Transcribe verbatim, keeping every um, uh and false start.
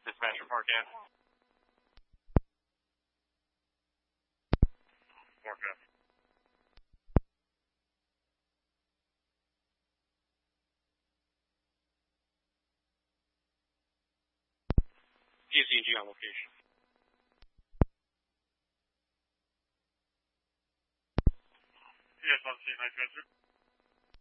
Dispatcher Park in. Mark up. P C G on location. Yes, on the scene, night transfer.